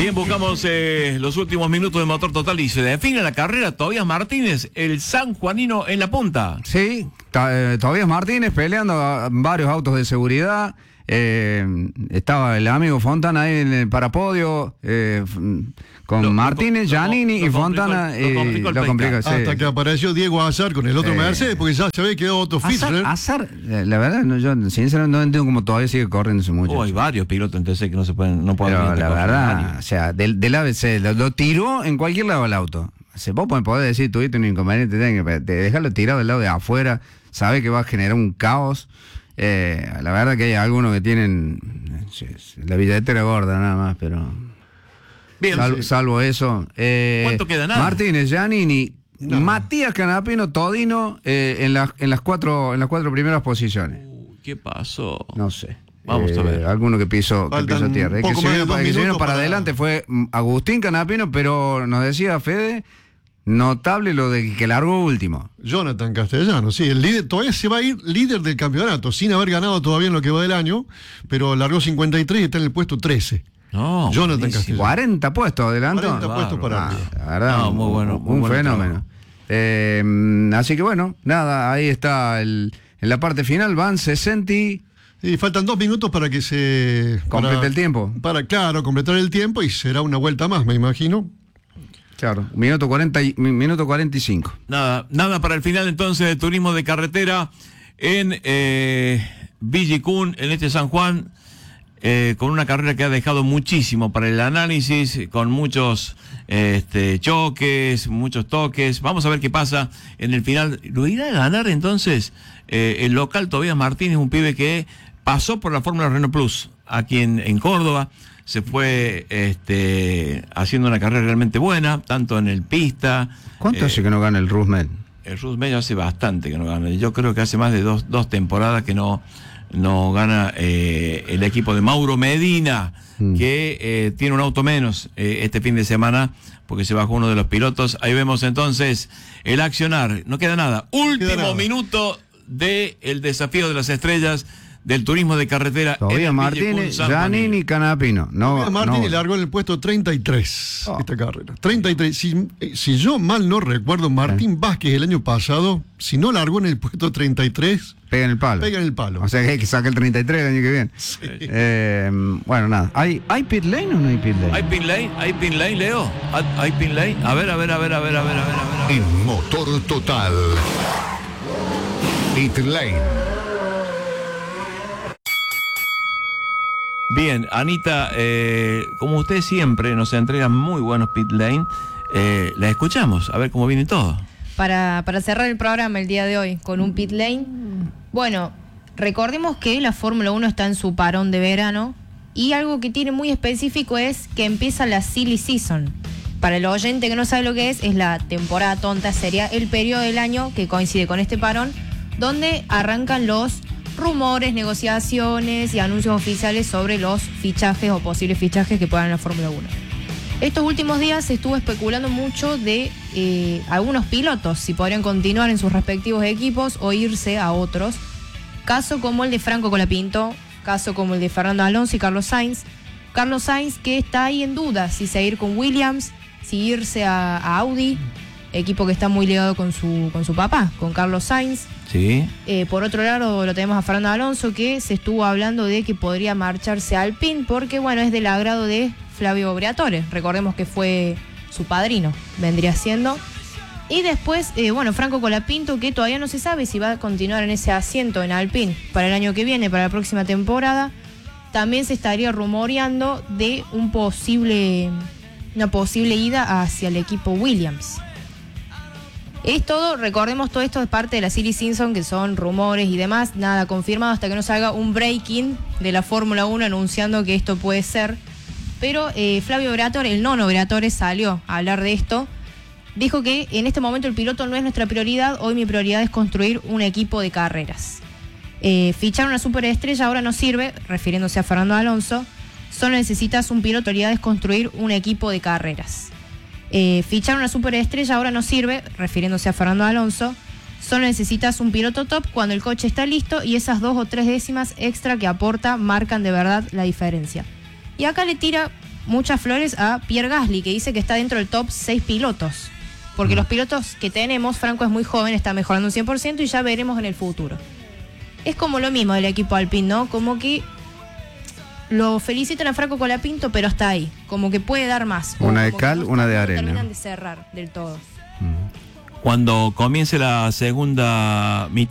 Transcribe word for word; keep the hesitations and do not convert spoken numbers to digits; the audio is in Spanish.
Bien, buscamos eh, los últimos minutos de Motor Total y se define la carrera. Tobías Martínez, el sanjuanino en la punta. Sí, eh, Tobías Martínez peleando a varios autos de seguridad. Eh, estaba el amigo Fontana ahí en el parapodio eh, con lo, Martínez, Giannini y Fontana. Lo complicó, lo complicó, sí. Hasta que apareció Diego Azar con el otro eh, Mercedes, porque ya se ve que otro Fitzgerald. Azar, la verdad, no, yo sinceramente no entiendo cómo todavía sigue corriendo ese muchacho. Oh, hay varios pilotos entonces que no se pueden, no pueden. Pero la verdad, o sea, del, del A B C lo, lo tiró en cualquier lado del auto. O sea, vos podés decir, tuviste un inconveniente, de dejarlo tirado del lado de afuera, sabés que va a generar un caos. Eh, la verdad que hay algunos que tienen la billetera gorda nada más, pero bien, sal, sí. salvo eso. Eh, ¿Cuánto queda? Nada. Martínez, Giannini, no. Matías Canapino, Todino eh, en las en las cuatro en las cuatro primeras posiciones. Uh, ¿Qué pasó? No sé. Vamos eh, a ver. Alguno que pisó, que pisó tierra. El que se vino para, que se vino para, para adelante fue Agustín Canapino, pero nos decía Fede. Notable lo de que largó último. Jonathan Castellano, sí, el líder todavía se va a ir líder del campeonato, sin haber ganado todavía en lo que va del año, pero largó cincuenta y tres y está en el puesto trece. No, Jonathan buenísimo. Castellano. cuarenta puestos adelantó. cuarenta Claro, puestos para ah, arriba. La verdad, no, muy bueno, muy un bueno fenómeno. Eh, así que bueno, nada, ahí está el, en la parte final, van sesenta y... Y faltan dos minutos para que se... Complete para, el tiempo. Para, claro, completar el tiempo y será una vuelta más, me imagino. Claro, minuto cuarenta y, minuto cuarenta y cinco. Nada, nada para el final entonces de turismo de carretera en eh, Villicún, en este San Juan, eh, con una carrera que ha dejado muchísimo para el análisis, con muchos eh, este, choques, muchos toques. Vamos a ver qué pasa en el final. ¿Lo irá a ganar entonces eh, el local Tobías Martínez, un pibe que pasó por la Fórmula Renault Plus aquí en, en Córdoba? Se fue este, haciendo una carrera realmente buena, tanto en el pista. ¿Cuánto eh, hace que no gana el Rusmed? El Rusmed hace bastante que no gana. Yo creo que hace más de dos, dos temporadas que no, no gana eh, el equipo de Mauro Medina, mm. que eh, tiene un auto menos eh, este fin de semana, porque se bajó uno de los pilotos. Ahí vemos entonces el accionar. No queda nada. Último queda nada. minuto del desafío de las estrellas del turismo de carretera. Todavía Martínez, Giannini, Canapino. No, Martínez no. largó en el puesto treinta y tres oh. esta carrera. treinta y tres. Si, si yo mal no recuerdo, Martín eh. Vázquez el año pasado, si no largó en el puesto treinta y tres, pega en el palo. Pega en el palo. O sea que hay que sacar el treinta y tres el año que viene. Sí. Eh, bueno, nada. ¿Hay, ¿Hay pit lane o no hay pit lane? ¿Hay pit lane? ¿Hay pit lane, Leo? ¿Hay pit lane? A ver, a ver, a ver, a ver, a ver, a ver, a ver. En Motor Total. Pit lane. Bien, Anita, eh, como usted siempre nos entrega muy buenos pit lane, eh, la escuchamos, a ver cómo viene todo. Para, para cerrar el programa el día de hoy con un pit lane, bueno, recordemos que la Fórmula uno está en su parón de verano y algo que tiene muy específico es que empieza la silly season. Para el oyente que no sabe lo que es, es la temporada tonta, sería el periodo del año que coincide con este parón, donde arrancan los rumores, negociaciones y anuncios oficiales sobre los fichajes o posibles fichajes que puedan en la Fórmula uno. Estos últimos días se estuvo especulando mucho de eh, algunos pilotos, si podrían continuar en sus respectivos equipos o irse a otros. Caso como el de Franco Colapinto, caso como el de Fernando Alonso y Carlos Sainz. Carlos Sainz que está ahí en duda si seguir con Williams, si irse a, a Audi, equipo que está muy ligado con su, con su papá, con Carlos Sainz. Sí. Eh, por otro lado lo tenemos a Fernando Alonso, que se estuvo hablando de que podría marcharse a Alpine porque bueno, es del agrado de Flavio Briatore, recordemos que fue su padrino, vendría siendo. Y después, eh, bueno, Franco Colapinto, que todavía no se sabe si va a continuar en ese asiento en Alpine para el año que viene, para la próxima temporada. También se estaría rumoreando de un posible, una posible ida hacia el equipo Williams. Es todo, recordemos, todo esto es parte de la Silly Season, que son rumores y demás, nada confirmado hasta que no salga un breaking de la Fórmula uno anunciando que esto puede ser. Pero eh, Flavio Briatore, el nono Briatore, salió a hablar de esto. Dijo que en este momento el piloto no es nuestra prioridad, hoy mi prioridad es construir un equipo de carreras. Eh, fichar una superestrella ahora no sirve, refiriéndose a Fernando Alonso, solo necesitas un piloto, prioridad es construir un equipo de carreras. Eh, fichar una superestrella ahora no sirve, refiriéndose a Fernando Alonso, solo necesitas un piloto top cuando el coche está listo y esas dos o tres décimas extra que aporta marcan de verdad la diferencia. Y acá le tira muchas flores a Pierre Gasly, que dice que está dentro del top seis pilotos. Porque mm. los pilotos que tenemos, Franco es muy joven, está mejorando un cien por ciento y ya veremos en el futuro. Es como lo mismo del equipo Alpine, ¿no? Como que lo felicitan a Franco Colapinto, pero está ahí. Como que puede dar más. Una de como cal, no una de no arena. terminan de cerrar del todo. Cuando comience la segunda mitad